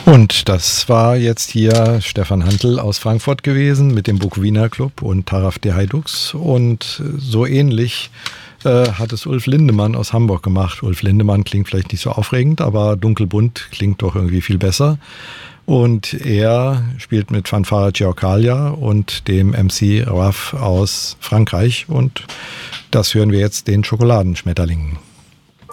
Und das war jetzt hier Stefan Hantl aus Frankfurt gewesen mit dem Bukowina Club und Taraf die Hajduk. Und so ähnlich hat es Ulf Lindemann aus Hamburg gemacht. Ulf Lindemann klingt vielleicht nicht so aufregend, aber dunkelbunt klingt doch irgendwie viel besser. Und er spielt mit Fanfare Giorcalia und dem MC Raf aus Frankreich. Und das hören wir jetzt, den Schokoladenschmetterlingen.